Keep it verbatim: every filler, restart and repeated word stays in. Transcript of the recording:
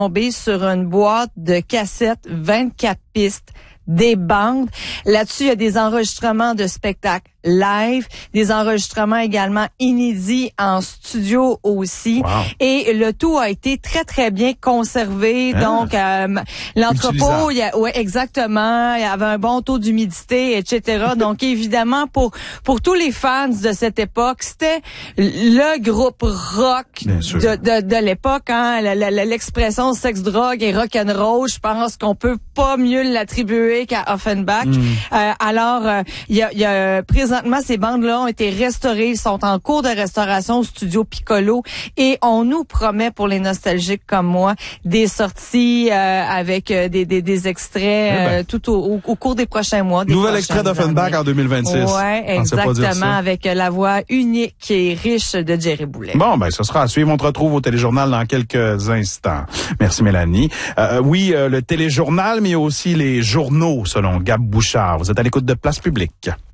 tombé sur une boîte de cassettes vingt-quatre pistes, des bandes. Là-dessus, il y a des enregistrements de spectacles live, des enregistrements également inédits en studio aussi. Wow. Et le tout a été très, très bien conservé. Hein? Donc, euh, l'entrepôt, il y a, ouais, exactement, il y avait un bon taux d'humidité, et cetera. Donc, évidemment, pour pour tous les fans de cette époque, c'était le groupe rock de, de, de l'époque. Hein? L'expression sexe, drogue et rock'n'roll, je pense qu'on peut pas mieux l'attribuer qu'à Offenbach. Mm. Euh, alors, euh, il y a, il y a présentement, ces bandes-là ont été restaurées, sont en cours de restauration au studio Piccolo et on nous promet pour les nostalgiques comme moi des sorties euh, avec euh, des, des, des extraits euh, eh ben. tout au, au, au cours des prochains mois. Des Nouvel extrait d'Offenbach en deux mille vingt-six. Ouais, exactement, avec la voix unique et riche de Jerry Boulet. Bon, ben, ce sera à suivre. On te retrouve au téléjournal dans quelques instants. Merci, Mélanie. Euh, oui, euh, le téléjournal, mais aussi les journaux, selon Gab Bouchard. Vous êtes à l'écoute de Place Publique.